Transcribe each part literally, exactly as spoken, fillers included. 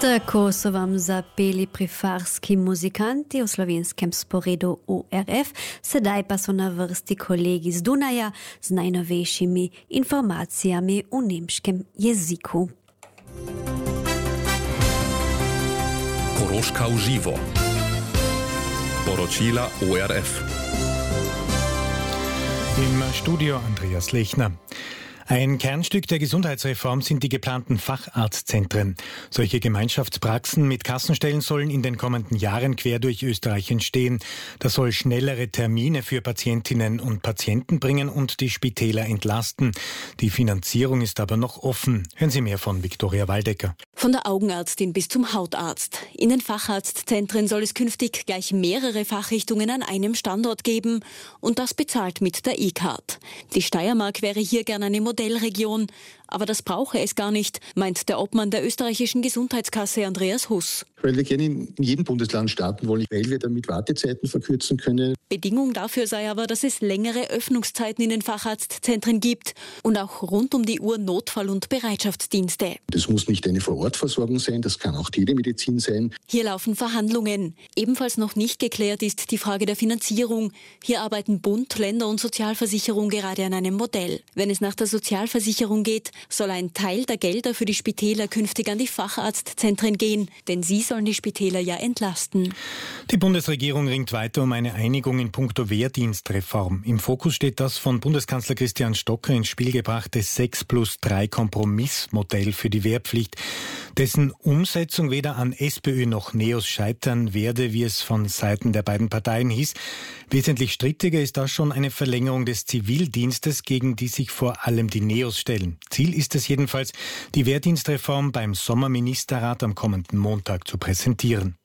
Tako so vam zapeli prifarski muzikanti v slovenskem sporedu O R F, sedaj pa so na vrsti kolegi z Dunaja z najnovejšimi informacijami v nemškem jeziku. Koroška v živo. Poročila O R F. Im Studio Andreas Lechner. Ein Kernstück der Gesundheitsreform sind die geplanten Facharztzentren. Solche Gemeinschaftspraxen mit Kassenstellen sollen in den kommenden Jahren quer durch Österreich entstehen. Das soll schnellere Termine für Patientinnen und Patienten bringen und die Spitäler entlasten. Die Finanzierung ist aber noch offen. Hören Sie mehr von Viktoria Waldecker. Von der Augenärztin bis zum Hautarzt. In den Facharztzentren soll es künftig gleich mehrere Fachrichtungen an einem Standort geben und das bezahlt mit der E-Card. Die Steiermark wäre hier gerne eine Modellregion, aber das brauche es gar nicht, meint der Obmann der österreichischen Gesundheitskasse Andreas Huss. Weil wir gerne in jedem Bundesland starten wollen, weil wir damit Wartezeiten verkürzen können. Bedingung dafür sei aber, dass es längere Öffnungszeiten in den Facharztzentren gibt und auch rund um die Uhr Notfall- und Bereitschaftsdienste. Das muss nicht eine Vorortversorgung sein, das kann auch Telemedizin sein. Hier laufen Verhandlungen. Ebenfalls noch nicht geklärt ist die Frage der Finanzierung. Hier arbeiten Bund, Länder und Sozialversicherung gerade an einem Modell. Wenn es nach der Sozialversicherung geht, soll ein Teil der Gelder für die Spitäler künftig an die Facharztzentren gehen, denn sie sollen die Spitäler ja entlasten. Die Bundesregierung ringt weiter um eine Einigung in puncto Wehrdienstreform. Im Fokus steht das von Bundeskanzler Christian Stocker ins Spiel gebrachte sechs plus drei Kompromissmodell für die Wehrpflicht. Dessen Umsetzung weder an SPÖ noch NEOS scheitern werde, wie es von Seiten der beiden Parteien hieß. Wesentlich strittiger ist da schon eine Verlängerung des Zivildienstes, gegen die sich vor allem die NEOS stellen. Ziel ist es jedenfalls, die Wehrdienstreform beim Sommerministerrat am kommenden Montag zu präsentieren.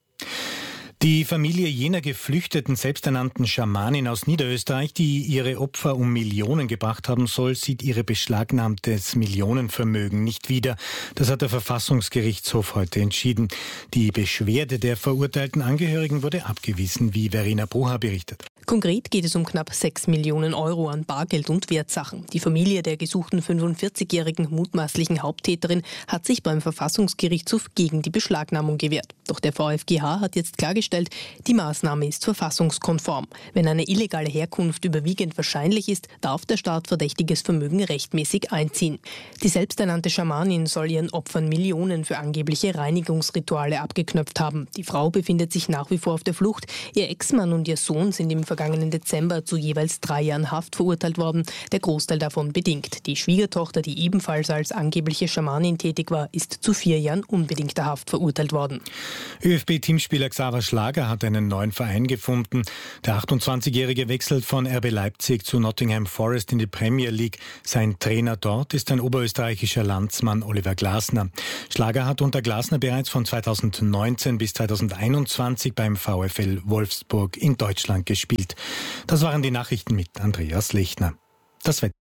Die Familie jener geflüchteten, selbsternannten Schamanin aus Niederösterreich, die ihre Opfer um Millionen gebracht haben soll, sieht ihre beschlagnahmtes Millionenvermögen nicht wieder. Das hat der Verfassungsgerichtshof heute entschieden. Die Beschwerde der verurteilten Angehörigen wurde abgewiesen, wie Verena Bruha berichtet. Konkret geht es um knapp sechs Millionen Euro an Bargeld und Wertsachen. Die Familie der gesuchten fünfundvierzigjährigen mutmaßlichen Haupttäterin hat sich beim Verfassungsgerichtshof gegen die Beschlagnahmung gewehrt. Doch der V f G H hat jetzt klargestellt, die Maßnahme ist verfassungskonform. Wenn eine illegale Herkunft überwiegend wahrscheinlich ist, darf der Staat verdächtiges Vermögen rechtmäßig einziehen. Die selbsternannte Schamanin soll ihren Opfern Millionen für angebliche Reinigungsrituale abgeknöpft haben. Die Frau befindet sich nach wie vor auf der Flucht. Ihr Ex-Mann und ihr Sohn sind im vergangenen Dezember zu jeweils drei Jahren Haft verurteilt worden, der Großteil davon bedingt. Die Schwiegertochter, die ebenfalls als angebliche Schamanin tätig war, ist zu vier Jahren unbedingter Haft verurteilt worden. ÖFB-Teamspieler Xaver Schlager hat einen neuen Verein gefunden. Der achtundzwanzigjährige wechselt von R B Leipzig zu Nottingham Forest in die Premier League. Sein Trainer dort ist ein oberösterreichischer Landsmann Oliver Glasner. Schlager hat unter Glasner bereits von zweitausendneunzehn bis zweitausendeinundzwanzig beim VfL Wolfsburg in Deutschland gespielt. Das waren die Nachrichten mit Andreas Lechner. Das Wetter.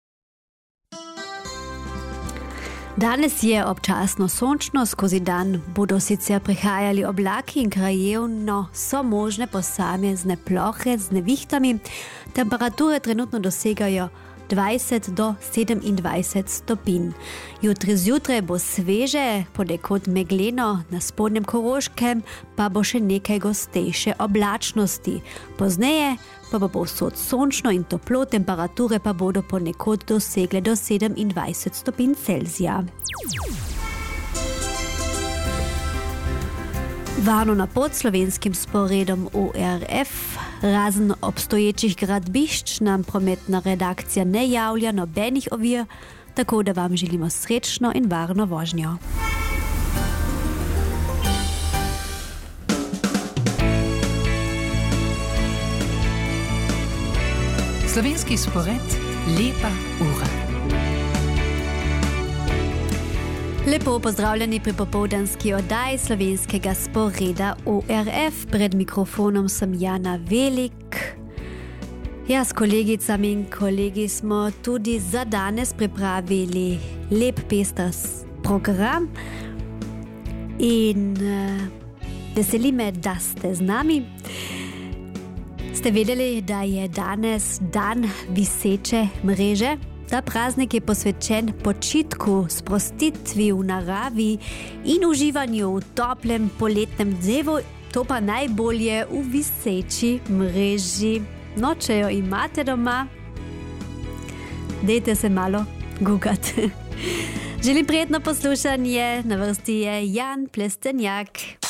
Danes je občasno sončno, skozi dan bodo sicer prihajali oblaki in krajevno so možne posamezne plohe z nevihtami. Temperature trenutno dosegajo dvajset do sedemindvajset stopinj. Jutri zjutraj bo sveže, ponekod megleno, na spodnjem Koroškem pa bo še nekaj gostejše oblačnosti. Pozneje pa bo povsod sončno in toplo, temperature pa bodo ponekod dosegle do sedemindvajset stopinj Celzija. Varno na pod slovenskim sporedom O R F. Razen obstoječih gradbišč nam prometna redakcija ne javlja nobenih ovir, tako da vam želimo srečno in varno vožnjo. Slovenski spored, lepa ura. Lepo pozdravljeni pri popoldanski oddaji slovenskega sporeda O R F. Pred mikrofonom sem Jana Velik. Ja, s kolegicami in kolegi smo tudi za danes pripravili lep pester program in uh, veseli me, da ste z nami. Ste vedeli, da je danes dan viseče mreže? Ta praznik je posvečen počitku, sprostitvi v naravi in uživanju v toplem poletnem dnevu, to pa najbolje v viseči mreži. No, če jo imate doma, dajte se malo gugati. Želim prijetno poslušanje, na vrsti je Jan Plestenjak.